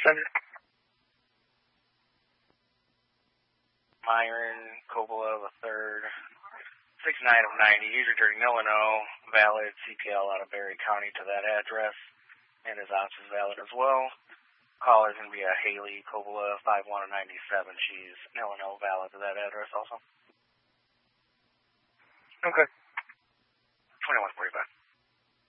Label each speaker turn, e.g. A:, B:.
A: Send it.
B: Myron Coppola III, 69 of 90. He's returning no, valid CPL out of Berry County to that address, and his ops is valid as well. Caller is going to be a Haley Coppola, 51 of 97. She's no, valid to that address also.
A: Okay.